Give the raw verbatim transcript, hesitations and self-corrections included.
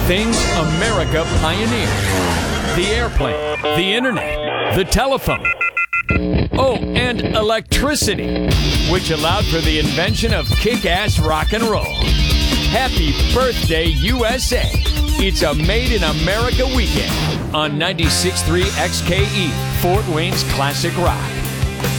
things America pioneered. The airplane, the internet, the telephone. Oh, and electricity, which allowed for the invention of kick-ass rock and roll. Happy birthday, U S A. It's a Made in America weekend on ninety-six point three X K E, Fort Wayne's Classic Rock.